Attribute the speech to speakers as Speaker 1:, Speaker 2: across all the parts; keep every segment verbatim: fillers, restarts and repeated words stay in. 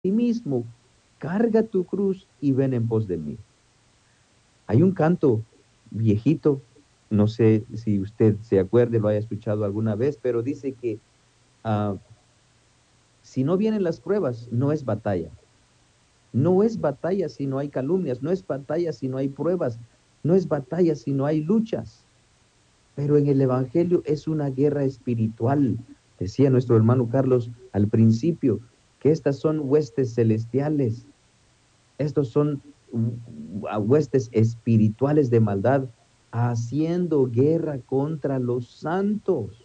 Speaker 1: ti mismo, carga tu cruz y ven en pos de mí. Hay un canto viejito, no sé si usted se acuerde, lo haya escuchado alguna vez, pero dice que uh, si no vienen las pruebas, no es batalla. No es batalla si no hay calumnias, no es batalla si no hay pruebas, no es batalla si no hay luchas. Pero en el Evangelio es una guerra espiritual. Decía nuestro hermano Carlos al principio que estas son huestes celestiales, estos son huestes espirituales de maldad haciendo guerra contra los santos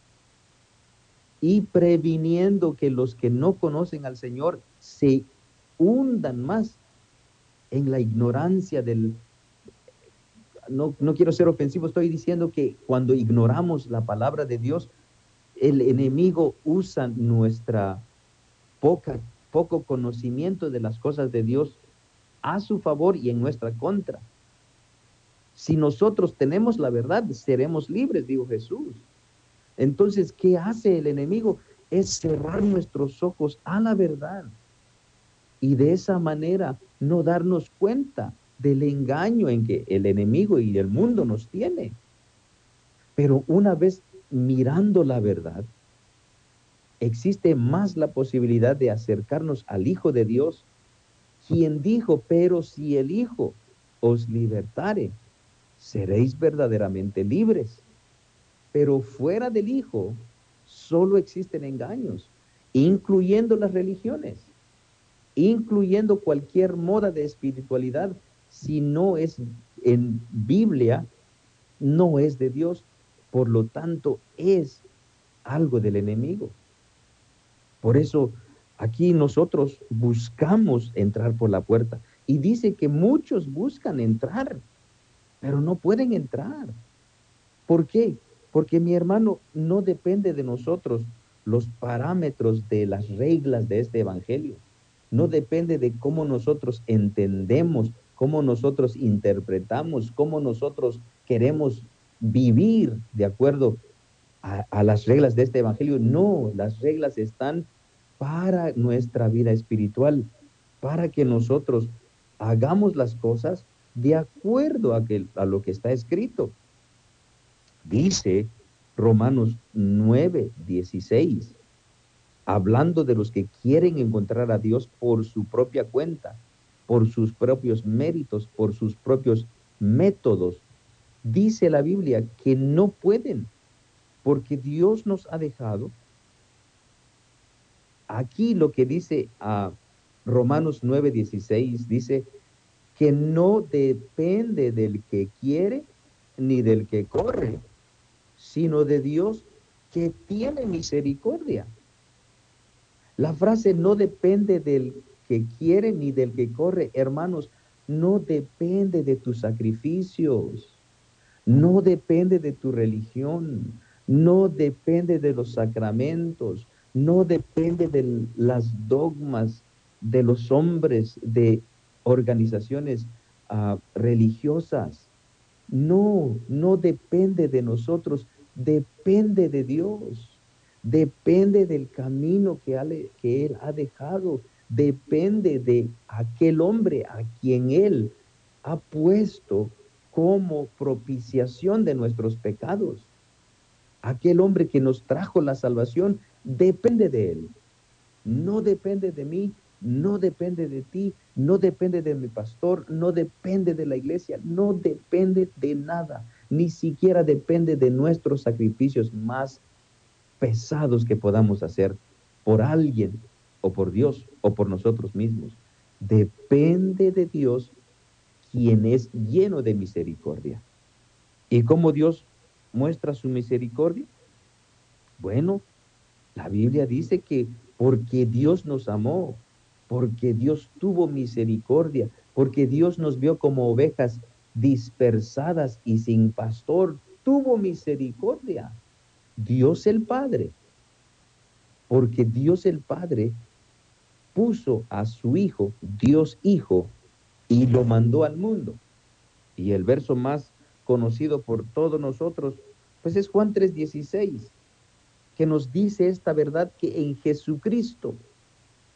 Speaker 1: y previniendo que los que no conocen al Señor se hundan más en la ignorancia del... No, no quiero ser ofensivo, estoy diciendo que cuando ignoramos la palabra de Dios, el enemigo usa nuestra poca, poco conocimiento de las cosas de Dios a su favor y en nuestra contra. Si nosotros tenemos la verdad, seremos libres, dijo Jesús. Entonces, ¿qué hace el enemigo? Es cerrar nuestros ojos a la verdad y de esa manera no darnos cuenta del engaño en que el enemigo y el mundo nos tiene. Pero una vez mirando la verdad, existe más la posibilidad de acercarnos al Hijo de Dios, quien dijo, pero si el Hijo os libertare, seréis verdaderamente libres. Pero fuera del Hijo, solo existen engaños, incluyendo las religiones, incluyendo cualquier moda de espiritualidad. Si no es en Biblia, no es de Dios, por lo tanto es algo del enemigo. Por eso aquí nosotros buscamos entrar por la puerta y dice que muchos buscan entrar, pero no pueden entrar. ¿Por qué? Porque mi hermano, no depende de nosotros los parámetros de las reglas de este evangelio. No depende de cómo nosotros entendemos, cómo nosotros interpretamos, cómo nosotros queremos vivir de acuerdo a, a las reglas de este evangelio. No, las reglas están para nuestra vida espiritual, para que nosotros hagamos las cosas de acuerdo a, que, a lo que está escrito. Dice Romanos nueve dieciséis, hablando de los que quieren encontrar a Dios por su propia cuenta, por sus propios méritos, por sus propios métodos. Dice la Biblia que no pueden, porque Dios nos ha dejado. Aquí lo que dice a Romanos nueve dieciséis dice que no depende del que quiere ni del que corre, sino de Dios que tiene misericordia. La frase no depende del que quiere ni del que corre, hermanos, no depende de tus sacrificios, no depende de tu religión, no depende de los sacramentos, no depende de las dogmas de los hombres, de organizaciones uh, religiosas. No, no depende de nosotros, depende de Dios, depende del camino que, ale, que Él ha dejado, depende de aquel hombre a quien Él ha puesto como propiciación de nuestros pecados. Aquel hombre que nos trajo la salvación depende de Él. No depende de mí, no depende de ti, no depende de mi pastor, no depende de la iglesia, no depende de nada, ni siquiera depende de nuestros sacrificios más pesados que podamos hacer por alguien o por Dios o por nosotros mismos. Depende de Dios, quien es lleno de misericordia. ¿Y cómo Dios muestra su misericordia? Bueno, la Biblia dice que porque Dios nos amó, porque Dios tuvo misericordia, porque Dios nos vio como ovejas dispersadas y sin pastor, tuvo misericordia. Dios el Padre, porque Dios el Padre puso a su Hijo, Dios Hijo, y lo mandó al mundo. Y el verso más conocido por todos nosotros, pues es Juan tres dieciséis, que nos dice esta verdad, que en Jesucristo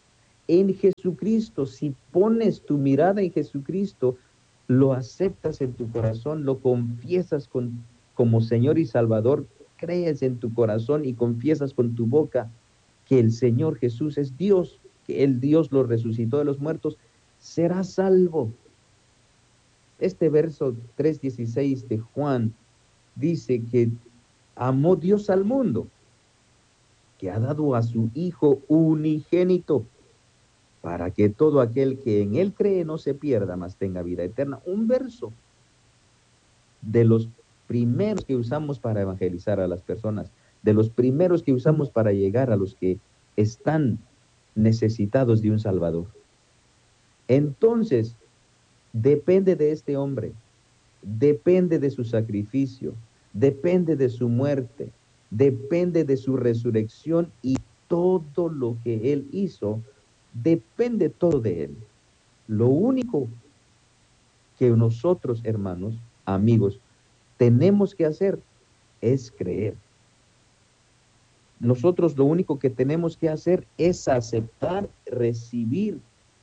Speaker 1: en Jesucristo. Si pones tu mirada en Jesucristo, lo aceptas en tu corazón, lo confiesas con, como Señor y Salvador, crees en tu corazón y confiesas con tu boca que el Señor Jesús es Dios, que el Dios lo resucitó de los muertos, serás salvo. Este verso tres dieciséis de Juan dice que amó Dios al mundo, que ha dado a su Hijo unigénito, para que todo aquel que en Él cree no se pierda, mas tenga vida eterna. Un verso de los primeros que usamos para evangelizar a las personas, de los primeros que usamos para llegar a los que están necesitados de un Salvador. Entonces, depende de este hombre, depende de su sacrificio, depende de su muerte, depende de su resurrección y todo lo que Él hizo, depende todo de Él. Lo único que nosotros, hermanos, amigos, tenemos que hacer es creer. Nosotros lo único que tenemos que hacer es aceptar, recibir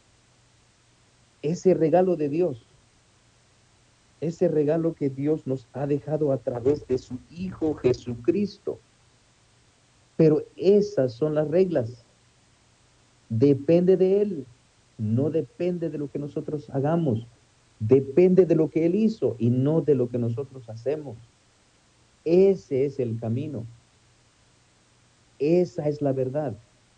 Speaker 1: ese regalo de Dios, ese regalo que Dios nos ha dejado a través de su Hijo Jesucristo. Pero esas son las reglas. Depende de Él, no depende de lo que nosotros hagamos. Depende de lo que Él hizo y no de lo que nosotros hacemos. Ese es el camino. Esa es la verdad.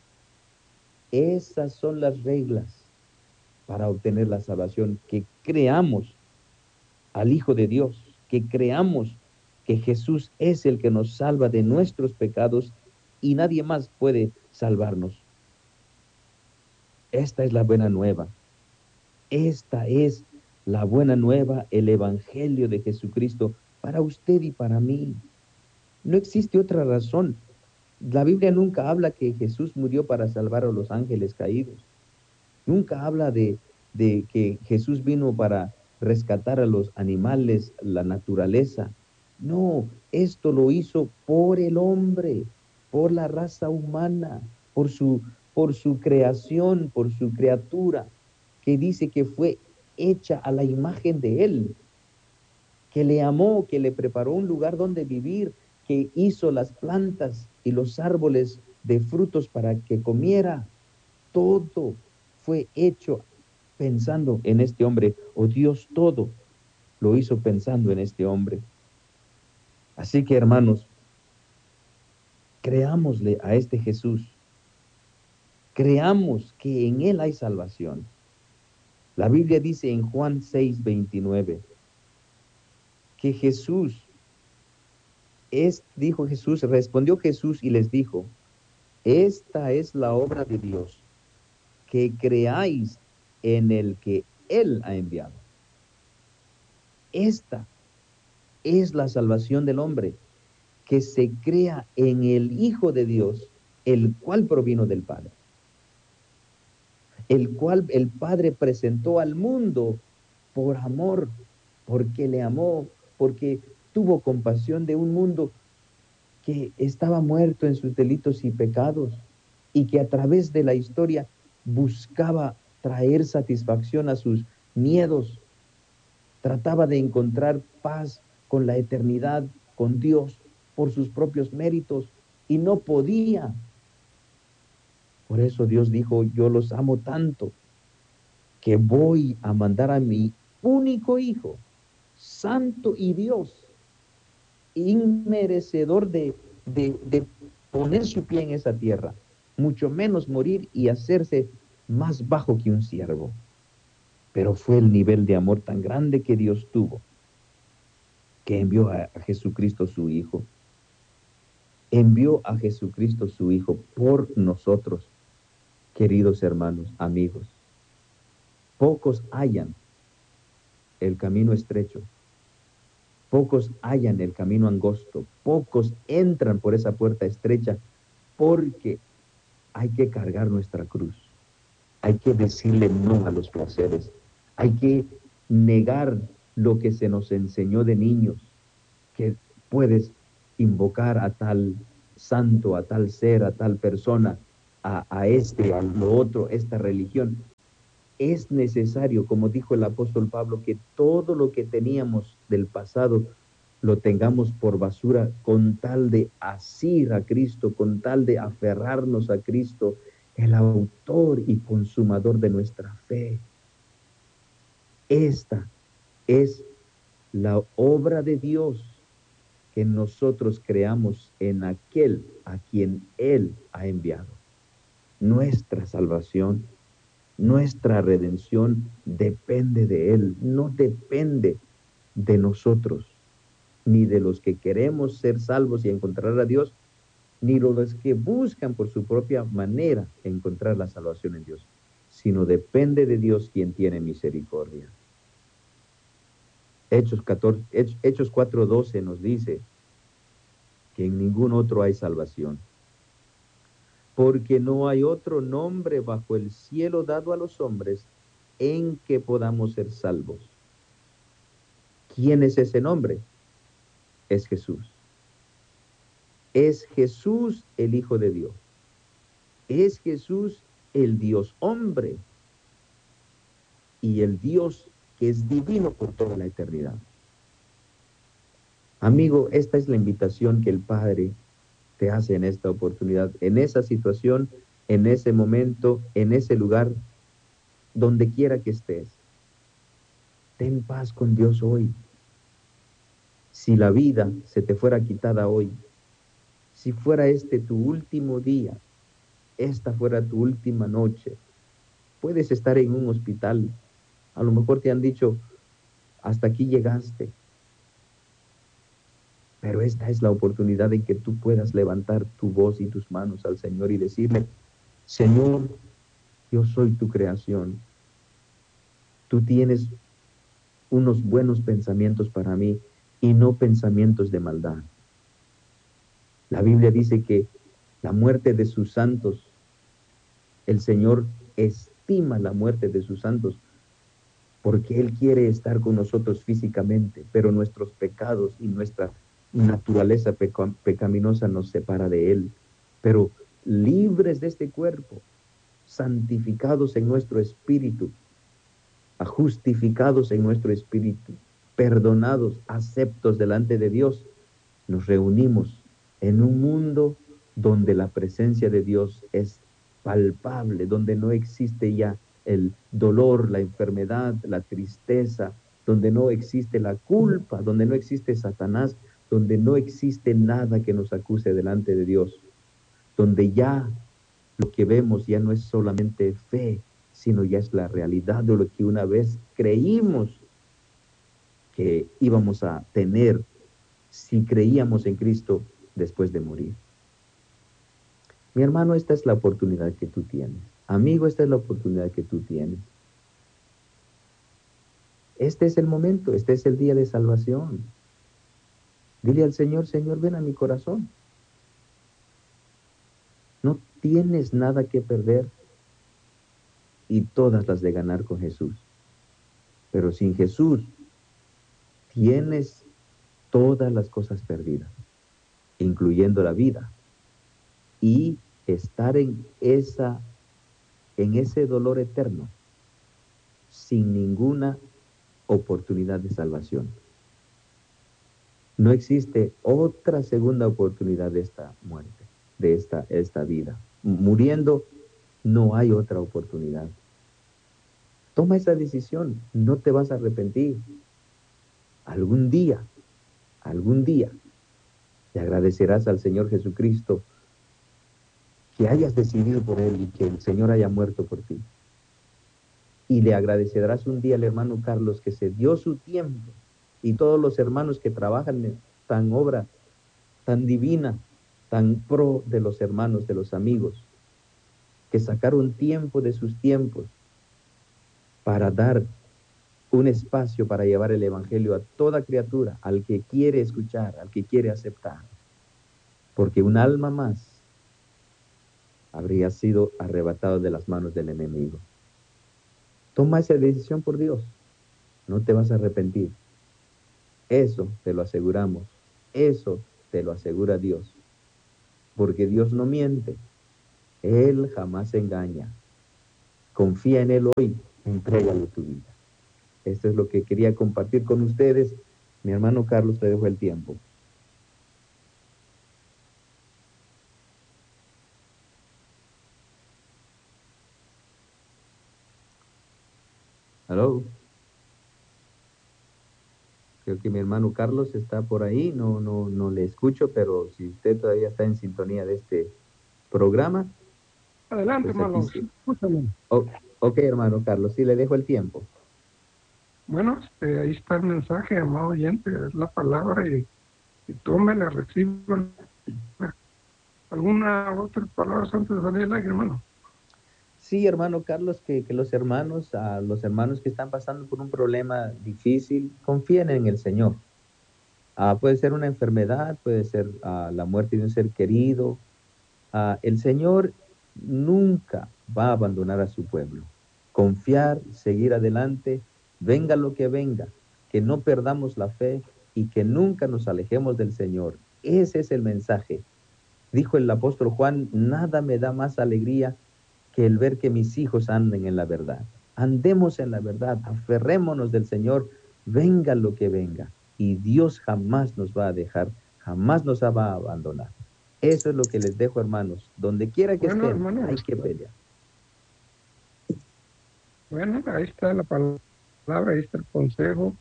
Speaker 1: Esas son las reglas para obtener la salvación. Que creamos al Hijo de Dios, que creamos que Jesús es el que nos salva de nuestros pecados y nadie más puede salvarnos. Esta es la buena nueva. Esta es la buena nueva, el Evangelio de Jesucristo para usted y para mí. No existe otra razón. La Biblia nunca habla que Jesús murió para salvar a los ángeles caídos. Nunca habla de, de que Jesús vino para rescatar a los animales, la naturaleza. No, esto lo hizo por el hombre, por la raza humana, por su, por su creación, por su criatura, que dice que fue hecha a la imagen de Él, que le amó, que le preparó un lugar donde vivir, que hizo las plantas y los árboles de frutos para que comiera. Todo fue hecho pensando en este hombre, o Dios todo lo hizo pensando en este hombre. Así que, hermanos, creámosle a este Jesús, creamos que en Él hay salvación. La Biblia dice en Juan seis veintinueve que Jesús es, dijo Jesús, respondió Jesús y les dijo, esta es la obra de Dios, que creáis en el que Él ha enviado. Esta es la salvación del hombre, que se crea en el Hijo de Dios, el cual provino del Padre, el cual el Padre presentó al mundo por amor, porque le amó, porque tuvo compasión de un mundo que estaba muerto en sus delitos y pecados y que a través de la historia buscaba traer satisfacción a sus miedos, trataba de encontrar paz con la eternidad, con Dios, por sus propios méritos, y no podía. Por eso Dios dijo, yo los amo tanto, que voy a mandar a mi único Hijo, santo y Dios, inmerecedor de, de, de poner su pie en esa tierra, mucho menos morir y hacerse más bajo que un siervo. Pero fue el nivel de amor tan grande que Dios tuvo, que envió a, a Jesucristo su Hijo. Envió a Jesucristo su Hijo por nosotros, queridos hermanos, amigos. Pocos hallan el camino estrecho, pocos hallan el camino angosto, pocos entran por esa puerta estrecha, porque hay que cargar nuestra cruz, hay que decirle no a los placeres, hay que negar lo que se nos enseñó de niños, que puedes invocar a tal santo, a tal ser, a tal persona, a, a este, a lo otro, esta religión. Es necesario, como dijo el apóstol Pablo, que todo lo que teníamos del pasado lo tengamos por basura con tal de asir a Cristo, con tal de aferrarnos a Cristo, el autor y consumador de nuestra fe. Esta es la obra de Dios, que nosotros creamos en aquel a quien Él ha enviado. Nuestra salvación, nuestra redención depende de Él, no depende de nosotros, ni de los que queremos ser salvos y encontrar a Dios, ni de los que buscan por su propia manera encontrar la salvación en Dios, sino depende de Dios quien tiene misericordia. Hechos, catorce, Hechos cuatro doce nos dice que en ningún otro hay salvación, porque no hay otro nombre bajo el cielo dado a los hombres en que podamos ser salvos. ¿Quién es ese nombre? Es Jesús. Es Jesús el Hijo de Dios. Es Jesús el Dios hombre y el Dios que es divino por toda la eternidad. Amigo, esta es la invitación que el Padre te hace en esta oportunidad, en esa situación, en ese momento, en ese lugar, donde quiera que estés. Ten paz con Dios hoy. Si la vida se te fuera quitada hoy, si fuera este tu último día, esta fuera tu última noche, puedes estar en un hospital. A lo mejor te han dicho, hasta aquí llegaste. Pero esta es la oportunidad en que tú puedas levantar tu voz y tus manos al Señor y decirle, Señor, yo soy tu creación. Tú tienes unos buenos pensamientos para mí y no pensamientos de maldad. La Biblia dice que la muerte de sus santos, el Señor estima la muerte de sus santos porque Él quiere estar con nosotros físicamente, pero nuestros pecados y nuestra naturaleza peca pecaminosa nos separa de Él. Pero libres de este cuerpo, santificados en nuestro espíritu, justificados en nuestro espíritu, perdonados, aceptos delante de Dios, nos reunimos en un mundo donde la presencia de Dios es palpable, donde no existe ya el dolor, la enfermedad, la tristeza, donde no existe la culpa, donde no existe Satanás, donde no existe nada que nos acuse delante de Dios, donde ya lo que vemos ya no es solamente fe, sino ya es la realidad de lo que una vez creímos que íbamos a tener si creíamos en Cristo después de morir. Mi hermano, esta es la oportunidad que tú tienes. Amigo, esta es la oportunidad que tú tienes. Este es el momento, este es el día de salvación. Dile al Señor, Señor, ven a mi corazón. No tienes nada que perder y todas las de ganar con Jesús. Pero sin Jesús tienes todas las cosas perdidas, incluyendo la vida. Y estar en esa, en ese dolor eterno, sin ninguna oportunidad de salvación. No existe otra segunda oportunidad de esta muerte, de esta, esta vida. Muriendo, no hay otra oportunidad. Toma esa decisión, no te vas a arrepentir. Algún día, algún día, te agradecerás al Señor Jesucristo que hayas decidido por Él y que el Señor haya muerto por ti. Y le agradecerás un día al hermano Carlos que se dio su tiempo y todos los hermanos que trabajan en tan obra tan divina, tan pro de los hermanos, de los amigos, que sacaron tiempo de sus tiempos para dar un espacio para llevar el Evangelio a toda criatura, al que quiere escuchar, al que quiere aceptar. Porque un alma más habría sido arrebatado de las manos del enemigo. Toma esa decisión por Dios. No te vas a arrepentir. Eso te lo aseguramos. Eso te lo asegura Dios. Porque Dios no miente. Él jamás engaña. Confía en Él hoy, entrégale tu vida. Esto es lo que quería compartir con ustedes. Mi hermano Carlos, te dejo el tiempo. Hello. Creo que mi hermano Carlos está por ahí. No, no, no le escucho, pero si usted todavía está en sintonía de este programa,
Speaker 2: Adelante,
Speaker 1: pues aquí
Speaker 2: hermano,
Speaker 1: sí.
Speaker 2: escúchame.
Speaker 1: Oh, ok, hermano Carlos, sí le dejo el tiempo.
Speaker 2: Bueno, este, ahí está el mensaje, amado oyente, es la palabra y, y tómela, reciba alguna otra palabra antes de salir del aire, hermano.
Speaker 1: Sí, hermano Carlos, que, que los hermanos, a los hermanos que están pasando por un problema difícil, confíen en el Señor. Ah, puede ser una enfermedad, puede ser ah, la muerte de un ser querido. Ah, el Señor nunca va a abandonar a su pueblo. Confiar, seguir adelante, venga lo que venga, que no perdamos la fe y que nunca nos alejemos del Señor. Ese es el mensaje. Dijo el apóstol Juan, nada me da más alegría que el ver que mis hijos anden en la verdad. Andemos en la verdad, aferrémonos del Señor, venga lo que venga. Y Dios jamás nos va a dejar, jamás nos va a abandonar. Eso es lo que les dejo, hermanos. Donde quiera que
Speaker 2: Bueno,
Speaker 1: estén,
Speaker 2: hermano,
Speaker 1: hay que
Speaker 2: este,
Speaker 1: pelear.
Speaker 2: bueno, ahí está la palabra, ahí está el consejo.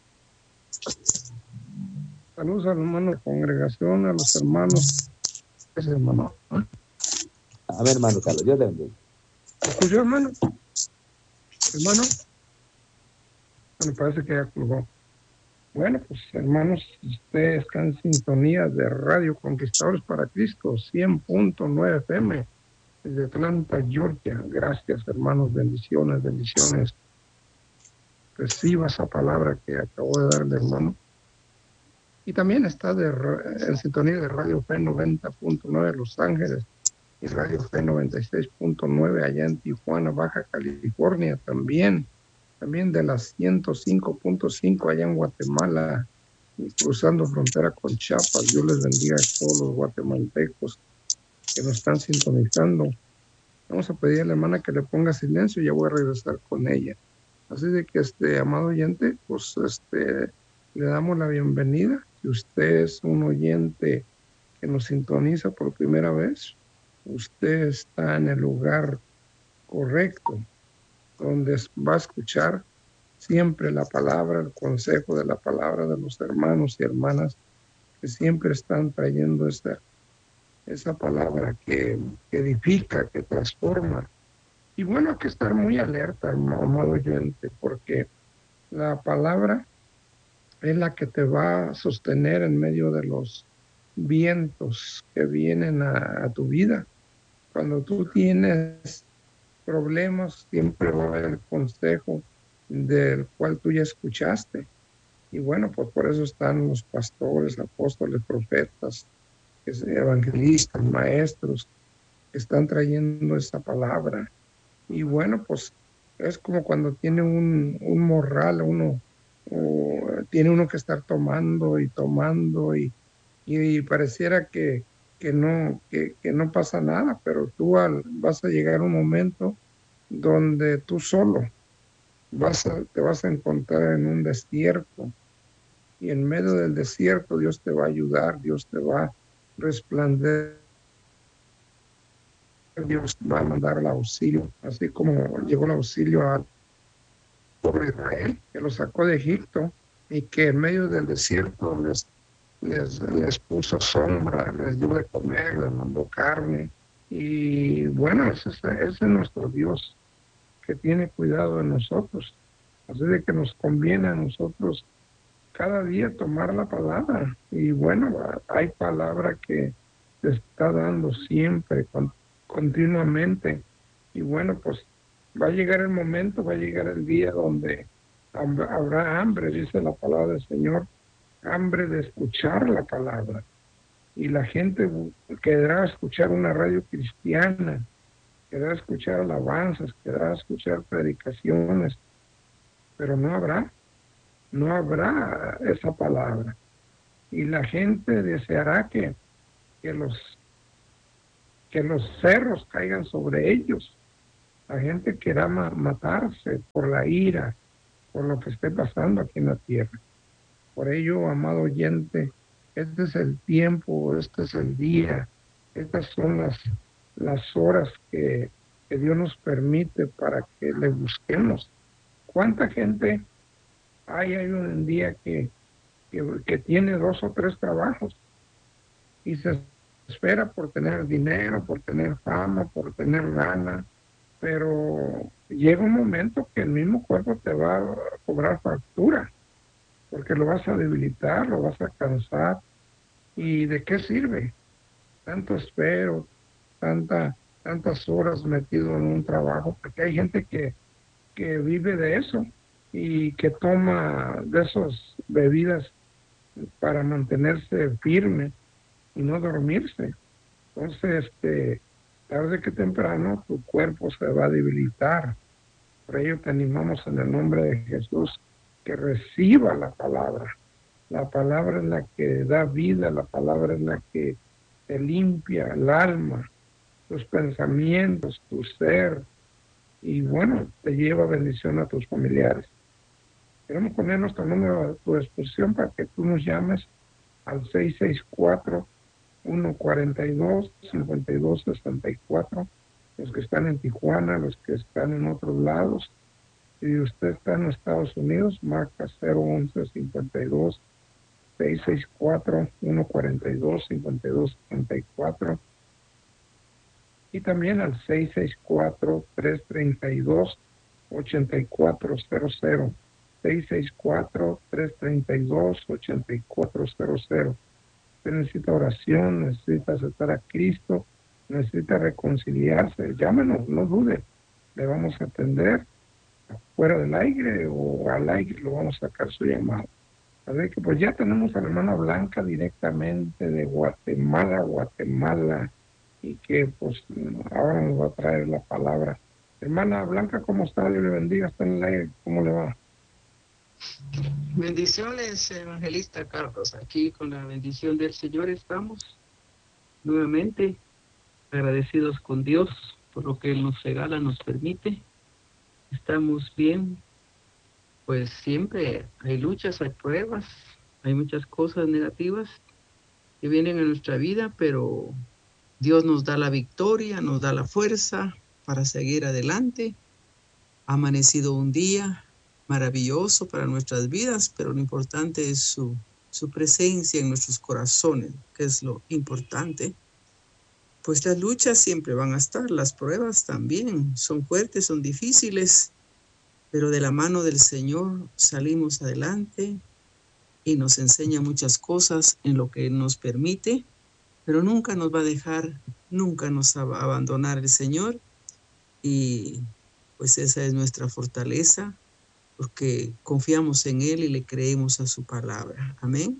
Speaker 2: Saludos a los hermanos de la congregación, a los hermanos. Ese hermano.
Speaker 1: A ver, hermano Carlos, Dios le bendiga.
Speaker 2: ¿Me escuchó, hermano? Hermano, me parece que ya colgó. Bueno, pues hermanos, ustedes están en sintonía de Radio Conquistadores para Cristo, cien punto nueve F M, desde Atlanta, Georgia. Gracias, hermanos, bendiciones, bendiciones. Reciba esa palabra que acabó de darle, hermano. Y también está de, en sintonía de Radio Fe noventa punto nueve Los Ángeles y Radio Fe noventa y seis punto nueve allá en Tijuana, Baja California, también. También de las ciento cinco punto cinco allá en Guatemala, cruzando frontera con Chiapas. Dios les bendiga a todos los guatemaltecos que nos están sintonizando. Vamos a pedir a la hermana que le ponga silencio y ya voy a regresar con ella. Así de que, este, amado oyente, pues este, le damos la bienvenida. Si usted es un oyente que nos sintoniza por primera vez, usted está en el lugar correcto, donde va a escuchar siempre la palabra, el consejo de la palabra de los hermanos y hermanas que siempre están trayendo esa, esa palabra que, que edifica, que transforma. Y bueno, hay que estar muy alerta, amado oyente, porque la palabra es la que te va a sostener en medio de los vientos que vienen a, a tu vida. Cuando tú tienes problemas, siempre va a haber el consejo del cual tú ya escuchaste. Y bueno, pues por eso están los pastores, apóstoles, profetas, evangelistas, maestros, que están trayendo esa palabra. Y bueno, pues es como cuando tiene un, un morral, uno o tiene uno que estar tomando y tomando y, y pareciera que, que, no, que, que no pasa nada, pero tú al, vas a llegar a un momento donde tú solo vas a, te vas a encontrar en un desierto y en medio del desierto Dios te va a ayudar, Dios te va a resplandecer, Dios va a mandar el auxilio, así como llegó el auxilio al pueblo de Israel, que lo sacó de Egipto y que en medio del desierto les, les, les puso sombra, les dio de comer, les mandó carne. Y bueno, ese es, ese es nuestro Dios que tiene cuidado de nosotros. Así de que nos conviene a nosotros cada día tomar la palabra. Y bueno, hay palabra que se está dando siempre, con, continuamente. Y bueno, pues va a llegar el momento, va a llegar el día donde habrá hambre, dice la palabra del Señor, hambre de escuchar la palabra. Y la gente querrá escuchar una radio cristiana, querrá escuchar alabanzas, querrá escuchar predicaciones, pero no habrá, no habrá esa palabra. Y la gente deseará que, que los que los cerros caigan sobre ellos. La gente quiera ma matarse por la ira, por lo que esté pasando aquí en la tierra. Por ello, amado oyente, este es el tiempo, este es el día, estas son las, las horas que, que Dios nos permite para que le busquemos. ¿Cuánta gente hay, hay hoy en día que, que, que tiene dos o tres trabajos y se espera por tener dinero, por tener fama, por tener lana, pero llega un momento que el mismo cuerpo te va a cobrar factura, porque lo vas a debilitar, lo vas a cansar. ¿Y de qué sirve? Tanto espero, tanta, tantas horas metido en un trabajo, porque hay gente que, que vive de eso y que toma de esas bebidas para mantenerse firme y no dormirse. Entonces, este, tarde que temprano tu cuerpo se va a debilitar. Por ello te animamos en el nombre de Jesús que reciba la palabra. La palabra es la que da vida, la palabra es la que te limpia el alma, tus pensamientos, tu ser, y bueno, te lleva bendición a tus familiares. Queremos poner nuestro número a tu disposición para que tú nos llames al seis seis cuatro, uno cuatro dos, cinco dos seis cuatro, los que están en Tijuana, los que están en otros lados. Si usted está en Estados Unidos, marca cero once cincuenta y dos, seis seis cuatro, uno cuatro dos, cinco dos seis cuatro, y también al seis seis cuatro, tres tres dos, ocho cuatro cero cero, seis seis cuatro, tres tres dos, ocho cuatro cero cero. Usted necesita oración, necesita aceptar a Cristo, necesita reconciliarse, llámenos, no dude, le vamos a atender fuera del aire o al aire, lo vamos a sacar su llamado. Así que pues ya tenemos a la hermana Blanca directamente de Guatemala, Guatemala, y que pues ahora nos va a traer la palabra. Hermana Blanca, ¿cómo está? Dios le bendiga, está en el aire, ¿cómo le va?
Speaker 3: Bendiciones, evangelista Carlos. Aquí con la bendición del Señor estamos nuevamente agradecidos con Dios por lo que Él nos regala, nos permite. Estamos bien, pues siempre hay luchas, hay pruebas, hay muchas cosas negativas que vienen a nuestra vida, pero Dios nos da la victoria, nos da la fuerza para seguir adelante. Ha amanecido un día maravilloso para nuestras vidas, pero lo importante es su, su presencia en nuestros corazones, que es lo importante. Pues las luchas siempre van a estar, las pruebas también, son fuertes, son difíciles, pero de la mano del Señor salimos adelante y nos enseña muchas cosas en lo que Él nos permite, pero nunca nos va a dejar, nunca nos va a abandonar el Señor, y pues esa es nuestra fortaleza, porque confiamos en Él y le creemos a su palabra. Amén.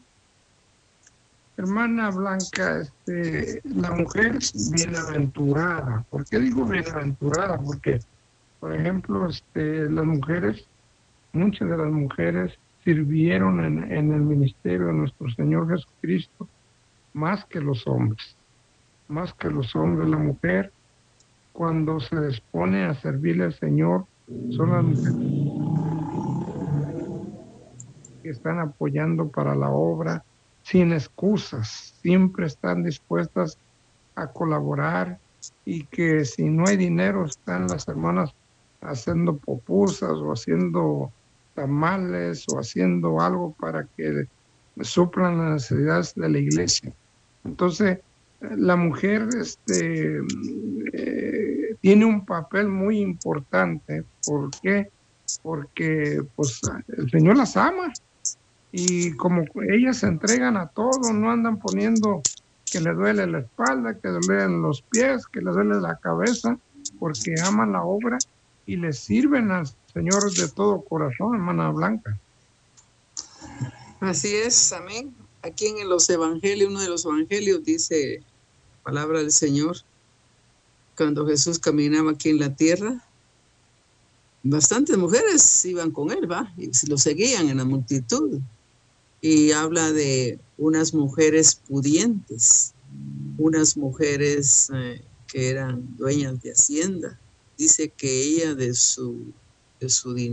Speaker 2: Hermana Blanca, este, la mujer bienaventurada. ¿Por qué digo bienaventurada? Porque, por ejemplo, este, las mujeres, muchas de las mujeres sirvieron en, en el ministerio de nuestro Señor Jesucristo más que los hombres. Más que los hombres, la mujer, cuando se dispone a servirle al Señor, son las mujeres que están apoyando para la obra sin excusas, siempre están dispuestas a colaborar, y que si no hay dinero están las hermanas haciendo pupusas o haciendo tamales o haciendo algo para que suplan las necesidades de la iglesia. Entonces la mujer este, eh, tiene un papel muy importante. ¿Por qué? Porque pues el Señor las ama, y como ellas se entregan a todo, no andan poniendo que le duele la espalda, que le duelen los pies, que le duele la cabeza, porque aman la obra y le sirven al Señor de todo corazón, hermana Blanca.
Speaker 3: Así es, amén. Aquí en los evangelios, uno de los evangelios dice, palabra del Señor, cuando Jesús caminaba aquí en la tierra, bastantes mujeres iban con él, va, y lo seguían en la multitud. Y habla de unas mujeres pudientes, unas mujeres eh, que eran dueñas de hacienda. Dice que ella de su, de su dinero